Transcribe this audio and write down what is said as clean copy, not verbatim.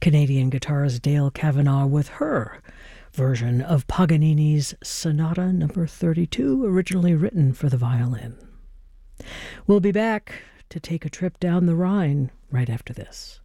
Canadian guitarist Dale Kavanagh with her version of Paganini's Sonata Number 32, originally written for the violin. We'll be back to take a trip down the Rhine right after this.